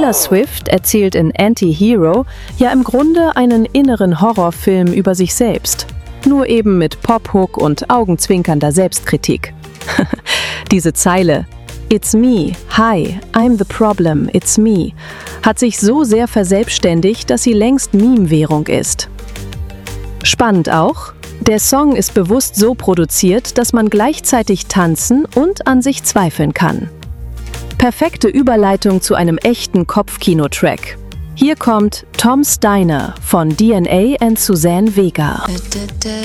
Taylor Swift erzählt in Anti-Hero ja im Grunde einen inneren Horrorfilm über sich selbst. Nur eben mit Pop-Hook und augenzwinkernder Selbstkritik. Diese Zeile "It's me, hi, I'm the problem, it's me" hat sich so sehr verselbstständigt, dass sie längst Meme-Währung ist. Spannend auch, der Song ist bewusst so produziert, dass man gleichzeitig tanzen und an sich zweifeln kann. Perfekte Überleitung zu einem echten Kopfkino-Track. Hier kommt Tom Steiner von DNA and Suzanne Vega.